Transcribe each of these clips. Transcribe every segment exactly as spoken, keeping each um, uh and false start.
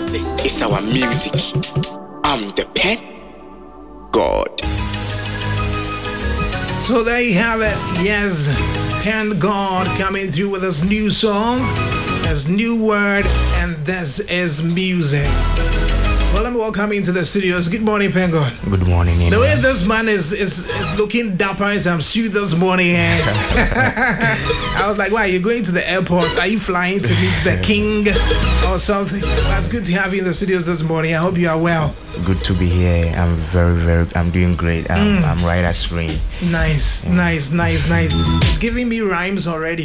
This is our music. I'm the Pen God. So there you have it. Yes, Pen God coming through with his new song, his new word, and this is music. Well, let me welcome you into the studios. Good morning, Pen God. Good morning, Nima. The way this man is, is, is looking dapper as I'm sued this morning. And I was like, why, you're going to the airport? Are you flying to meet the king or something? Well, it's good to have you in the studios this morning. I hope you are well. Good to be here. I'm very, very, I'm doing great. I'm, mm. I'm right as rain. Nice, yeah. nice, nice, nice. It's giving me rhymes already.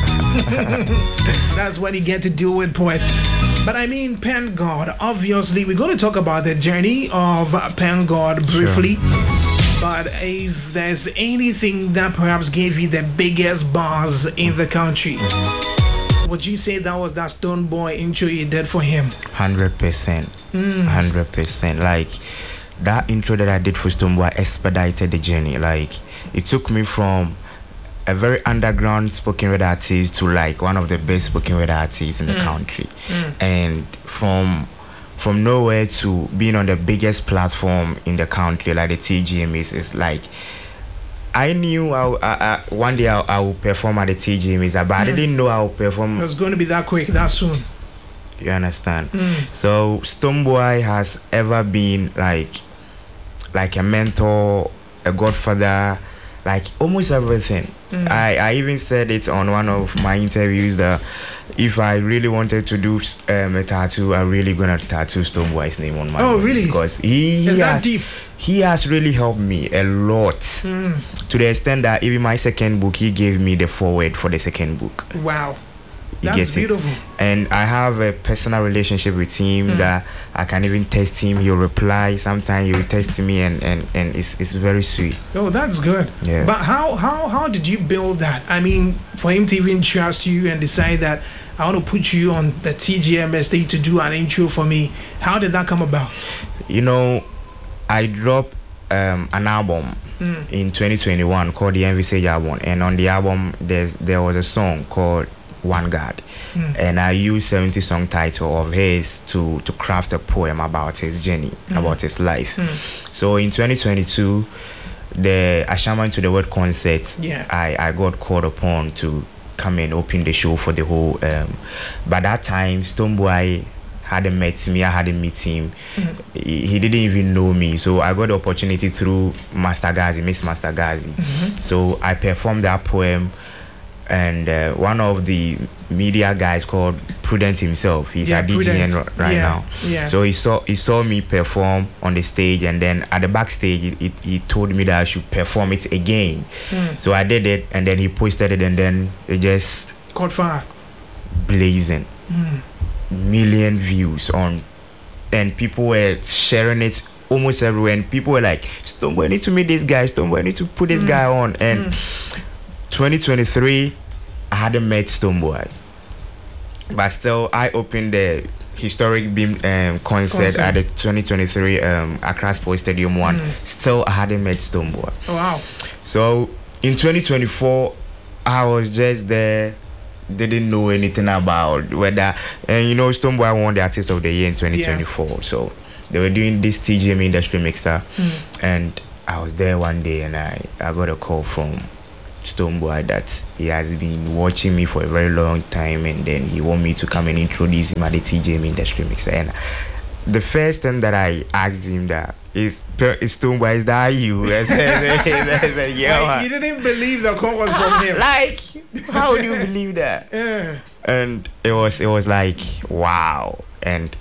That's what you get to do with poets. But I mean, Pen God, obviously, we're going to talk about the journey of Pen God briefly. Sure. But if there's anything that perhaps gave you the biggest buzz in the country, would you say that was that Stone Boy intro you did for him? one hundred percent. Mm. one hundred percent. Like, that intro that I did for Stone Boy expedited the journey. Like, it took me from a very underground spoken word artist to like one of the best spoken word artists in the mm. country. Mm. And from from nowhere to being on the biggest platform in the country, like the T G M is, is like, I knew I, I, I, one day I, I would perform at the T G M is, but mm. I didn't know I would perform. It was going to be that quick, that soon. You understand? Mm. So Stone Boy has ever been like, like a mentor, a godfather, like almost everything. Mm. I, I even said it on one of my interviews that if I really wanted to do um, a tattoo, I'm really gonna tattoo Stone Boy's name on my Oh, body, really? Because he Is has, that deep? He has really helped me a lot. Mm. To the extent that even my second book, he gave me the foreword for the second book. Wow. You That's get beautiful. It. And I have a personal relationship with him mm. that I can even text him. He'll reply. Sometimes he'll text me, and, and, and it's it's very sweet. Oh, that's good. Yeah. But how, how how did you build that? I mean, for him to even trust you and decide that I want to put you on the T G M stage to do an intro for me, how did that come about? You know, I dropped um, an album mm. in twenty twenty-one called the Envisage album, and on the album there's there was a song called One God, mm. and I used seventy song title of his to to craft a poem about his journey, mm. about his life. Mm. So in twenty twenty-two, the Ashama to the Word concert, yeah. I, I got called upon to come and open the show for the whole. Um, by that time, Stone Boy hadn't met me, I hadn't met him. Mm. He, he didn't even know me. So I got the opportunity through Master Gazi, Miss Master Gazi. Mm-hmm. So I performed that poem. And uh, one of the media guys called Prudent himself, he's yeah, at D G N Prudent. right yeah. now. Yeah. So he saw he saw me perform on the stage, and then at the backstage, it, it, he told me that I should perform it again. Mm. So I did it, and then he posted it, and then it just caught fire, blazing, mm. million views on, and people were sharing it almost everywhere. And people were like, "Stone Boy, I need to meet this guy. Stone Boy, I need to put this mm. guy on." And mm. twenty twenty-three, I hadn't met Stone Boy, but still I opened the historic beam um, concert, concert at the twenty twenty-three um, Accra Sports Stadium one. Mm. Still I hadn't met Stone Boy. Oh, wow. So in twenty twenty-four, I was just there, didn't know anything about whether, and you know, Stone Boy won the Artist of the Year in twenty twenty-four. Yeah. So they were doing this T G M Industry Mixer, mm. and I was there one day, and I, I got a call from Stone Boy that he has been watching me for a very long time, and then he want me to come and introduce him at the T G M Industry Mixer. And the first thing that I asked him that is, is Stone Boy, is that you? I said, I said, yeah. Like, you didn't believe the call was from him. Like, how would you believe that? Yeah. And it was it was like, wow. And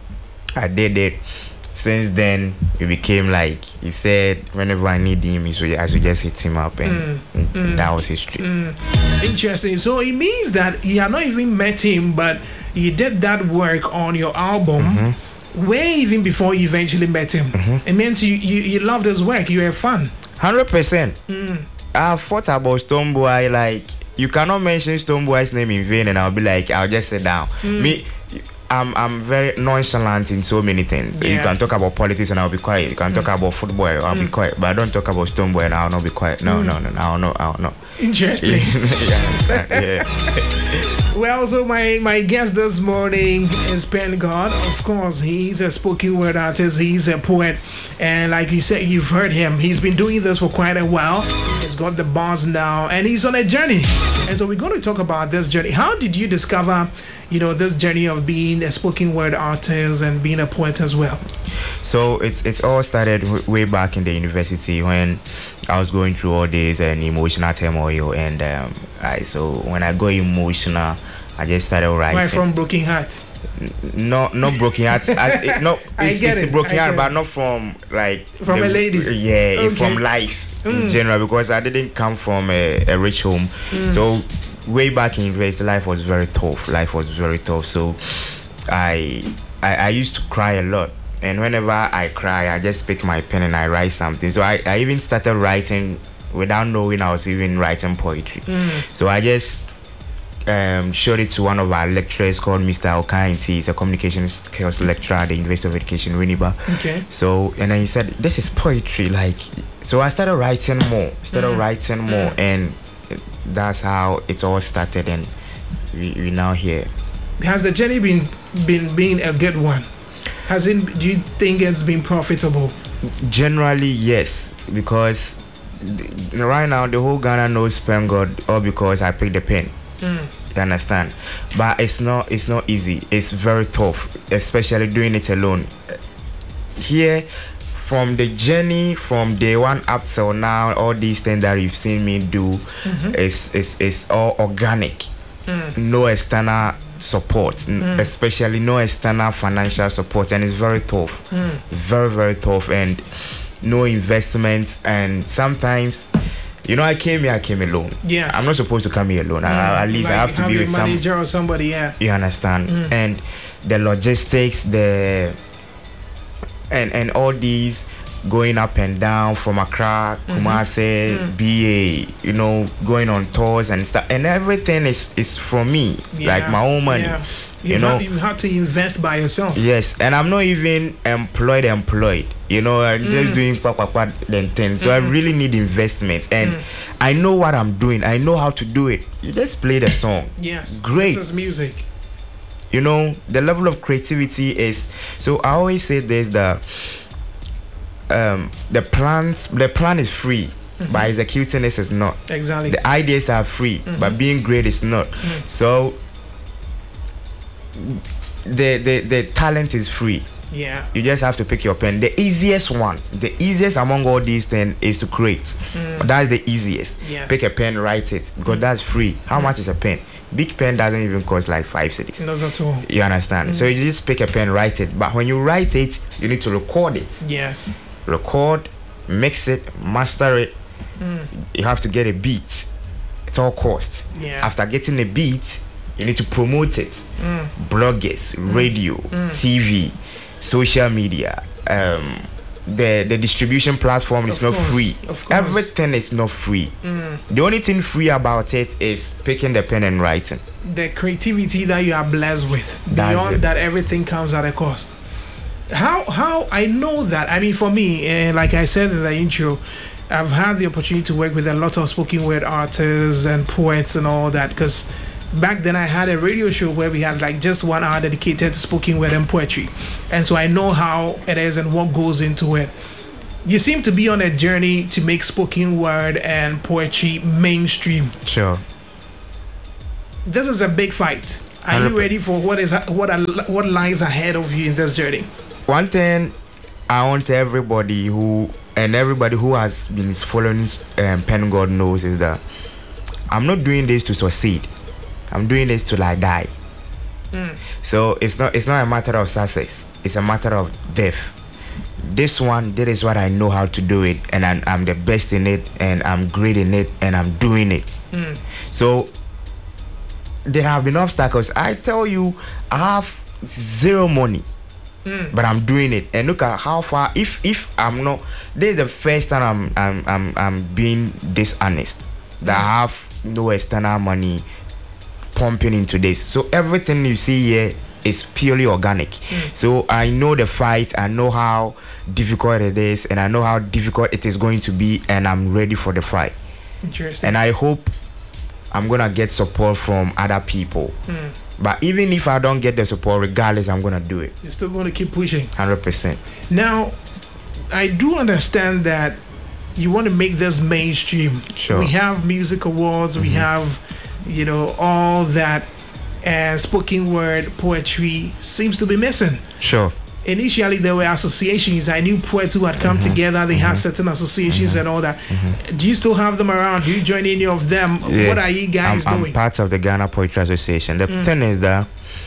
I did it. Since then, it became like, he said, whenever I need him, I should just hit him up, and, mm, and mm, that was history. Mm. Interesting. So it means that you had not even met him, but you did that work on your album mm-hmm. way even before you eventually met him. Mm-hmm. It meant you, you, you loved his work, you were a fan. one hundred percent. Mm. I thought about Stone Boy, like, you cannot mention Stone Boy's name in vain, and I'll be like, I'll just sit down. Mm. Me... I'm I'm very nonchalant in so many things. Yeah. You can talk about politics and I'll be quiet. You can talk about football, I'll Mm. be quiet. But I don't talk about Stonebwoy and I'll not be quiet. No, Mm. no, no, no, I'll not, I'll not. Interesting. yeah, yeah. Well, so my, my guest this morning is Pen God. Of course, he's a spoken word artist, he's a poet, and like you said, you've heard him. He's been doing this for quite a while. He's got the bars now, and he's on a journey. And so we're going to talk about this journey. How did you discover, you know, this journey of being a spoken word artist and being a poet as well? So it's it's all started w- way back in the university when I was going through all this and emotional turmoil, and um, I so when I got emotional, I just started writing. Why from Broken Heart? No, not broken heart. I, it, no, I it's, get it's it, a broken I heart, get but it. not from like From a lady? Yeah, Okay. from life Mm. in general, because I didn't come from a, a rich home. Mm. So way back in university, life was very tough. Life was very tough. So I, I I used to cry a lot. And whenever I cry, I just pick my pen and I write something. So I, I even started writing without knowing I was even writing poetry. Mm. So I just um, showed it to one of our lecturers called Mister Okainti. He's a communication skills lecturer at the University of Education, Winneba. Okay. So, and then he said, this is poetry. Like, so I started writing more, started Mm. writing more. Mm. And that's how it all started. And we, we now here. Has the journey been been been a good one? Has it? Do you think it's been profitable? Generally, yes, because th- right now the whole Ghana knows Pen God, all because I picked the pen. Mm. You understand? But it's not it's not easy. It's very tough, especially doing it alone. Here, from the journey from day one up till now, all these things that you've seen me do, Mm-hmm. is is is all organic. Mm. No external support, n- Mm. especially no external financial support, and it's very tough. Mm. Very very tough, and no investment. And sometimes, you know, I came here I came alone. Yes. I'm not supposed to come here alone. I, Mm. at least Like I have to have be a with some. manager or somebody. Yeah. You understand? Mm. And the logistics, the and and all these going up and down from Accra, Kumasi, Mm. B A, you know, going on tours and stuff, and everything is is from me, Yeah. like my own money. Yeah. You You've know? had, you've had to invest by yourself. Yes, and I'm not even employed. Employed, you know, I'm just doing pa pa pa then thing. So I really need investment, and I know what I'm doing. I know how to do it. You just play the song. Yes. Great. This is music. You know, the level of creativity is. So I always say this: that um, the plans, the plan is free, but executing it is not. Exactly. The ideas are free, but being great is not. So the, the the talent is free. Yeah. You just have to pick your pen. The easiest one, the easiest among all these things is to create. That's the easiest. Yes. Pick a pen, write it, because that's free. How much is a pen? Big pen doesn't even cost like five cities. Not at all. You understand? So you just pick a pen, write it. But when you write it, you need to record it. Yes. Record, mix it, master it. Mm. You have to get a beat. It's all cost. Yeah. After getting a beat, you need to promote it. Mm. Bloggers, radio, T V, social media, um, the the distribution platform is Of not course, free. of course. Everything is not free. The only thing free about it is picking the pen and writing. The creativity that you are blessed with. That's Beyond it. that, everything comes at a cost. How how I know that? I mean, for me, uh, like I said in the intro, I've had the opportunity to work with a lot of spoken word artists and poets and all that. Because back then I had a radio show where we had like just one hour dedicated to spoken word and poetry, and so I know how it is and what goes into it. You seem to be on a journey to make spoken word and poetry mainstream. Sure. This is a big fight. Are one hundred you ready for what is what are, what lies ahead of you in this journey? One thing I want everybody who and everybody who has been following um, Pen God knows is that I'm not doing this to succeed. I'm doing this to like die. So it's not it's not a matter of success. It's a matter of death. This one, that is what I know how to do it, and I'm, I'm the best in it, and I'm great in it, and I'm doing it. So there have been obstacles. I tell you, I have zero money, but I'm doing it. And look at how far. If if I'm not, this is the first time I'm I'm I'm, I'm being dishonest. That I have no external money pumping into this. So everything you see here is purely organic. Mm. So I know the fight, I know how difficult it is, and I know how difficult it is going to be, and I'm ready for the fight. Interesting. And I hope I'm gonna get support from other people. Mm. But even if I don't get the support, regardless, I'm gonna do it. You're still gonna keep pushing. one hundred percent. Now, I do understand that you want to make this mainstream. Sure. We have music awards, mm-hmm. we have, you know, all that, and spoken word poetry seems to be missing. Sure. Initially, there were associations. I knew poets who had come mm-hmm. together. They mm-hmm. had certain associations mm-hmm. and all that. Mm-hmm. Do you still have them around? Do you join any of them? Yes, what are you guys I'm, doing? I'm part of the Ghana Poetry Association. The mm. thing is that,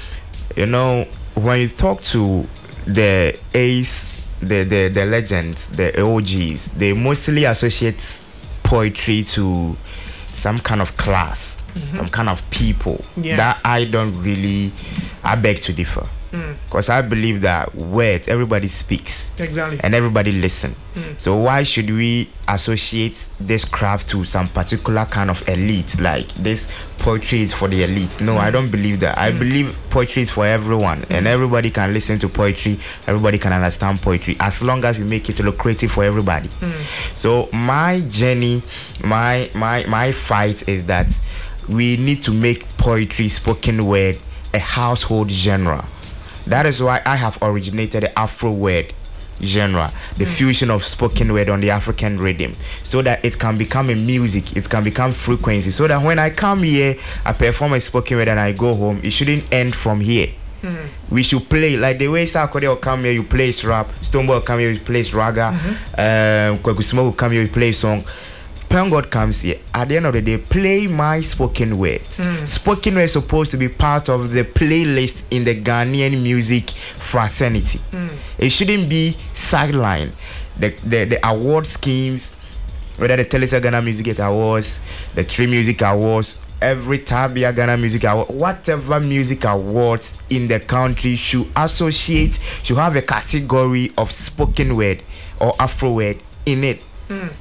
you know, when you talk to the ace, the, the, the legends, the O Gs, they mostly associate poetry to some kind of class, mm-hmm. some kind of people. Yeah. That I don't really, I beg to differ. Because mm. I believe that words, everybody speaks. Exactly. And everybody listen. Mm. So why should we associate this craft to some particular kind of elite? Like this poetry is for the elite. No, mm. I don't believe that. Mm. I believe poetry is for everyone. Mm. And everybody can listen to poetry. Everybody can understand poetry. As long as we make it lucrative for everybody. Mm. So my journey, my, my, my fight is that we need to make poetry, spoken word, a household genre. That is why I have originated the Afro word genre, the mm. fusion of spoken word on the African rhythm, so that it can become a music, it can become frequency, so that when I come here, I perform a spoken word and I go home, it shouldn't end from here. Mm. We should play like the way Sarkodie will come here, you play rap, Stonebwoy will come here, you play raga, mm-hmm. um, Kwaku Smoke will come here, you play song. Pen God comes here, at the end of the day, play my spoken words. Mm. Spoken word is supposed to be part of the playlist in the Ghanaian music fraternity. Mm. It shouldn't be sideline. The, the the award schemes, whether the Telesa Ghana Music Awards, the Tree Music Awards, every Tabia Ghana Music Award, whatever music awards in the country should associate, should have a category of spoken word or Afro word in it. Mm.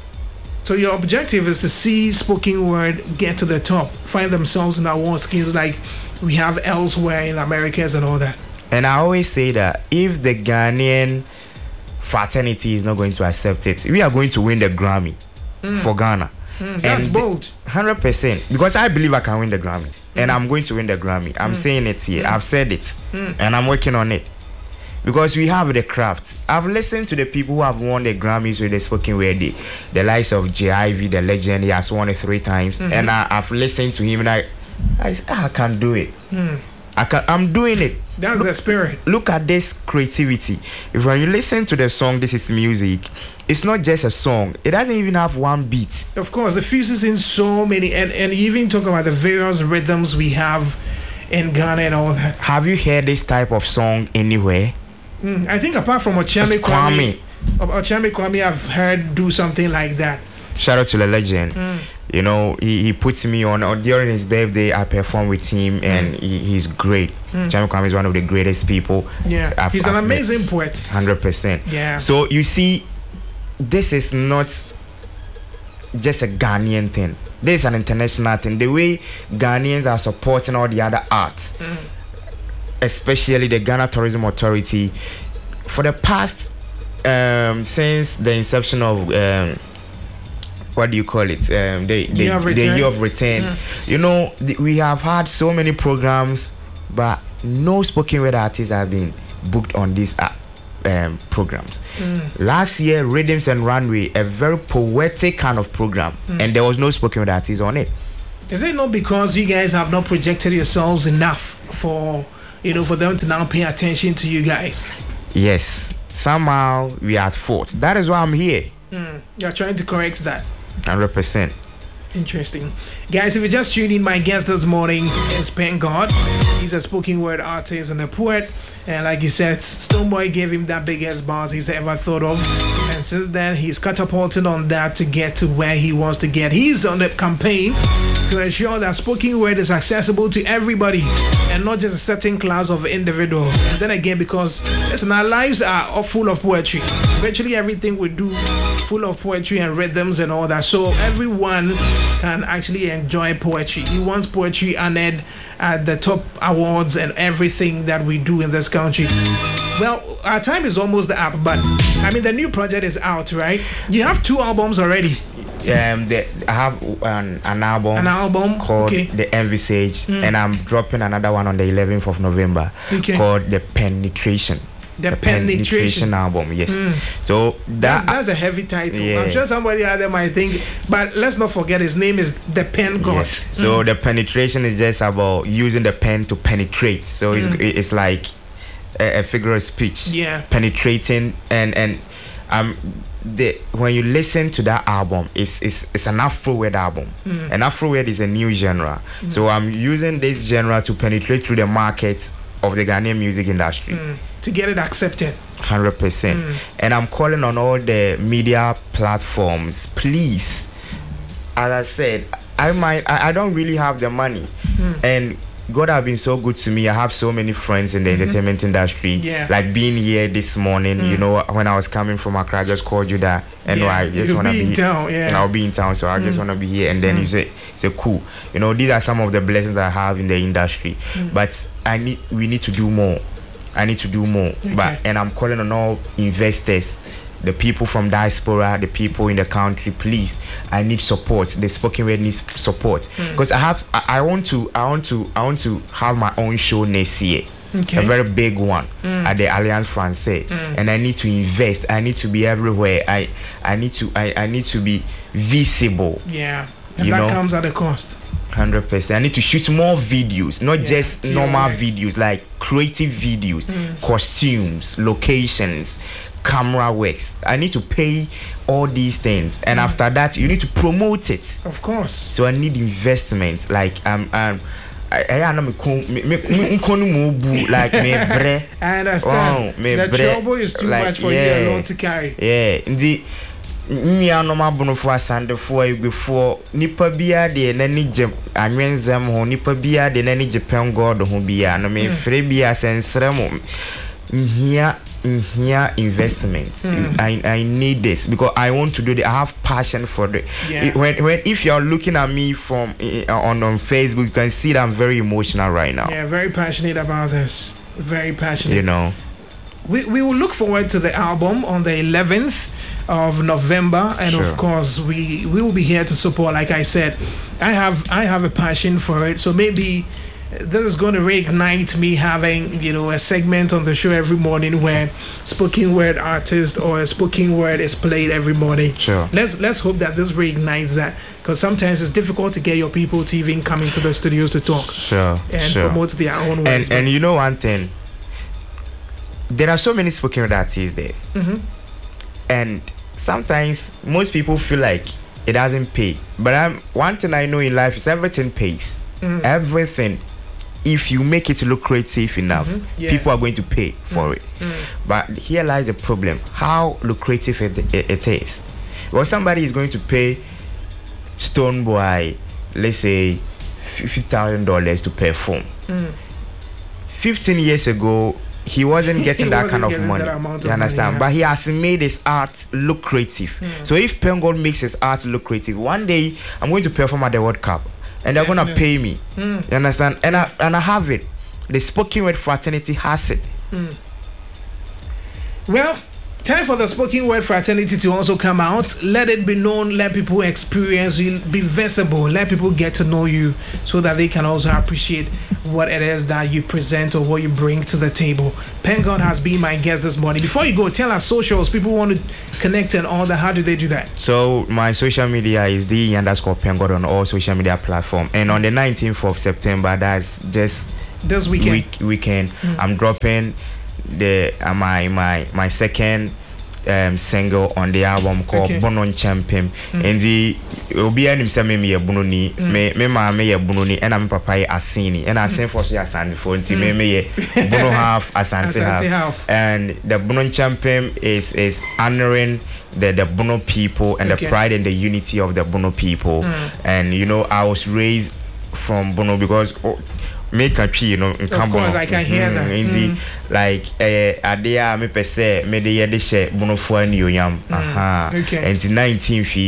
So your objective is to see spoken word get to the top, find themselves in award schemes like we have elsewhere in Americas and all that. And I always say that if the Ghanaian fraternity is not going to accept it, we are going to win the Grammy mm. for Ghana. Mm, that's and bold. one hundred percent. Because I believe I can win the Grammy. Mm. And I'm going to win the Grammy. I'm mm. saying it here. Mm. I've said it. Mm. And I'm working on it. Because we have the craft. I've listened to the people who have won the Grammys with the spoken word. The, the likes of J I V, the legend. He has won it three times. Mm-hmm. And I, I've listened to him and I, I, I can do it. Mm. I can, I'm doing it. That's look, the spirit. Look at this creativity. If when you listen to the song, This Is Music, it's not just a song. It doesn't even have one beat. Of course, it fuses in so many. And, and you even talk about the various rhythms we have in Ghana and all that. Have you heard this type of song anywhere? Mm, I think apart from Ochame Kwame, Ochame Kwame, I've heard do something like that. Shout out to the legend. Mm. You know, he, he puts me on, on during his birthday. I perform with him, and mm. he, he's great. Mm. Ochame Kwame is one of the greatest people. Yeah, I've, he's I've an amazing met. Poet. one hundred percent. Yeah. So you see, this is not just a Ghanaian thing. This is an international thing. The way Ghanaians are supporting all the other arts. Mm. Especially the Ghana Tourism Authority, for the past, um, since the inception of, um, what do you call it? Um, the, the, year, of the year of return. Mm. You know, the, we have had so many programs, but no spoken word artists have been booked on these uh, um, programs. Mm. Last year, Rhythms and Runway, a very poetic kind of program, mm. and there was no spoken word artists on it. Is it not because you guys have not projected yourselves enough for... you know, for them to now pay attention to you guys? Yes. Somehow we are at fault. That is why I'm here. Mm, you're trying to correct that. one hundred percent. Interesting. Guys, if you just tuned in, my guest this morning is Pen God. He's a spoken word artist and a poet. And like he said, Stonebwoy gave him that biggest bars he's ever thought of. And since then, he's catapulted on that to get to where he wants to get. He's on the campaign to ensure that spoken word is accessible to everybody and not just a certain class of individuals. And then again, because listen, our lives are all full of poetry. Virtually everything we do full of poetry and rhythms and all that. So everyone can actually enjoy poetry. He wants poetry honored at the top awards and everything that we do in this country. Well, our time is almost up, but I mean, the new project is out, right? You have two albums already. Um, the, I have an, an album, An album called okay. The Envisage, mm. and I'm dropping another one on the eleventh of November okay. called The Penetration. The, the penetration. penetration album, yes. Mm. So that that's, that's a heavy title. Yeah. I'm sure somebody out there might think, but let's not forget his name is the Pen God. Yes. So mm. the penetration is just about using the pen to penetrate. So mm. it's it's like a, a figure of speech. Yeah. Penetrating and and um the when you listen to that album, it's it's it's an Afro-word album. Mm. And Afro-word is a new genre. Mm. So I'm using this genre to penetrate through the market of the Ghanaian music industry. Mm. To get it accepted. one hundred percent. Mm. And I'm calling on all the media platforms, please. As I said, I might I, I don't really have the money. Mm. And God have been so good to me. I have so many friends in the mm-hmm. entertainment industry. Yeah. Like being here this morning, mm. you know, when I was coming from Accra, I just called you that, and yeah. I just want to be in town. Yeah. I'll be in town, so I mm. just want to be here. And then mm. you say, "Say cool." You know, these are some of the blessings I have in the industry. Mm. But I need, we need to do more. I need to do more. Okay. But and I'm calling on all investors, the people from diaspora, the people in the country, please, I need support. The spoken word needs support. Because mm. I have I, I want to I want to I want to have my own show next year. Okay. A very big one mm. at the Alliance Francaise. Mm. And I need to invest. I need to be everywhere. I I need to I, I need to be visible. Yeah. And you that know? comes at a cost. one hundred percent. I need to shoot more videos, not yeah, just normal right. videos, like creative videos, mm. costumes, locations, camera works. I need to pay all these things, and mm. after that, you need to promote it. Of course. So I need investment. Like um um. I am like me bre. I understand. Oh, me the bre. trouble is too like, much for yeah, you alone to carry. Yeah, the me are no mabono for asande for before nipa bia de nani je anwenzem ho nipa bia de nani je pen god ho bia no me free bia sensremo here here investment. mm. I I need this because I want to do it. I have passion for it. Yeah. it when when if you're looking at me from uh, on on Facebook, you can see that I'm very emotional right now. Yeah, very passionate about this. Very passionate. You know, we we will look forward to the album on the eleventh of November, and sure. of course we we will be here to support. Like I said, I have I have a passion for it, so maybe this is going to reignite me having, you know, a segment on the show every morning where spoken word artist or a spoken word is played every morning. Sure. Let's let's hope that this reignites that, because sometimes it's difficult to get your people to even come into the studios to talk. Sure. And sure. promote their own words. And and you know one thing, there are so many spoken word artists there, mm-hmm. and sometimes most people feel like it doesn't pay. But I'm one thing I know in life is everything pays. Mm-hmm. Everything. If you make it look creative enough, mm-hmm. yeah. people are going to pay for mm-hmm. it. Mm-hmm. But here lies the problem: how lucrative it, it, it is. Well, somebody is going to pay Stone Boy, let's say, fifty thousand dollars to perform. Mm. Fifteen years ago, he wasn't getting that wasn't kind of money. Of you understand? Money, yeah. But he has made his art look creative. Mm. So if Pengod makes his art look creative, one day I'm going to perform at the World Cup. And they're Definitely. gonna pay me. Mm. You understand? And I and I have it. The spoken word fraternity has it. Mm. Well, time for the spoken word fraternity to also come out. Let it be known. Let people experience you. Be visible. Let people get to know you, so that they can also appreciate what it is that you present or what you bring to the table. Pengod has been my guest this morning. Before you go, tell our socials. People want to connect and all that. How do they do that? So my social media is the underscore Pengod on all social media platforms. And on the nineteenth of September, that's just this weekend. Week, weekend, mm. I'm dropping the uh, my my my second um single on the album called okay. Bonon Champion. Mm. And the obi anim say me me bunoni me me ma me ye bunoni and I'm papa ye asini and I sing for say asante for nti me me ye bono half asante half. And the Bonon Champion is is honoring the the Bono people and okay. the pride and the unity of the Bono people. Mm. And you know, I was raised from Bono because oh, make a tree, you know, in of course, I can hear that. Mm. Like, eh, Adea, me per se, me de yede she, bono fo ani oyam. Aha. Okay. And the nineteenth fee,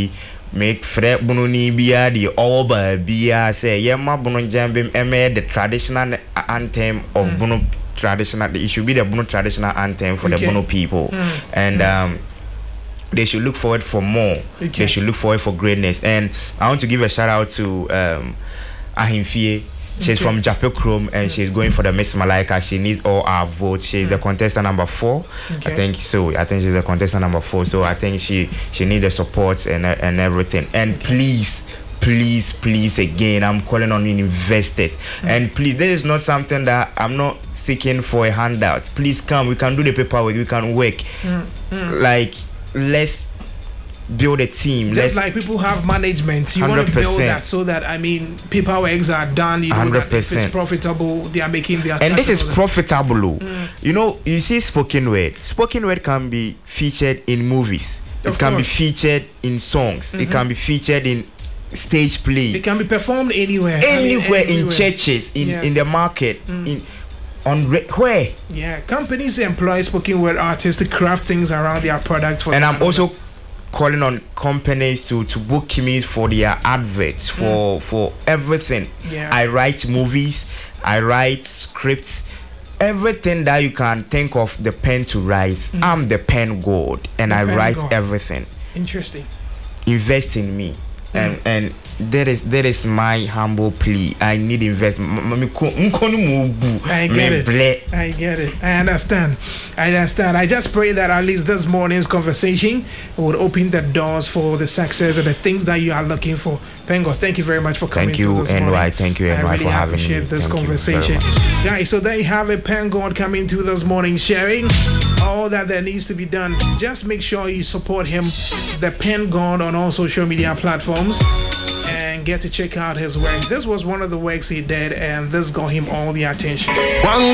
make Fred Bununi Bia the Oba Bia say Yama Bunun Jambim Eme the traditional anthem of mm. Bunu traditional it should be the Bunu traditional anthem for okay. the Bunu people. Mm. And mm. um they should look forward for more. Okay. They should look forward for greatness. And I want to give a shout out to um Ahimfie. She's okay. from Japekrom and she's going for the Miss Malika. She needs all our votes. She's mm. the contestant number four. Okay. I think so. I think she's the contestant number four. So I think she she needs the support and uh, and everything. And okay. please, please, please, again, I'm calling on investors. Mm. And please, this is not something that I'm not seeking for a handout. Please come. We can do the paperwork. We can work. Mm. Mm. Like let's build a team. Just Let's, like people have management, you want to build that so that I mean paperworks are done. You know one hundred percent. That if it's profitable, they are making their. And this is profitable. Mm. You know, you see spoken word. Spoken word can be featured in movies. Of it can course. be featured in songs. Mm-hmm. It can be featured in stage play. It can be performed anywhere. Anywhere, I mean, in churches, in yeah. in the market, mm. in. On re- where? Yeah, companies employ spoken word artists to craft things around their products. For and I'm also calling on companies to to book me for their adverts, for mm. for everything. Yeah. I write movies, I write scripts, everything that you can think of the pen to write. Mm. I'm the pen god, and the I write god. everything. Interesting. Invest in me, mm. and and that is that is my humble plea. I need investment. I get it. I get it. I understand. I understand. I just pray that at least this morning's conversation would open the doors for the success and the things that you are looking for. Pengo, thank you very much for coming. Thank you, this N Y. morning. Thank you, N Y, I really for having me. appreciate this thank conversation, guys. So there you have it. Pengo coming to this morning, sharing all that there needs to be done. Just make sure you support him, the Pen God, on all social media platforms, and get to check out his work. This was one of the works he did, and this got him all the attention.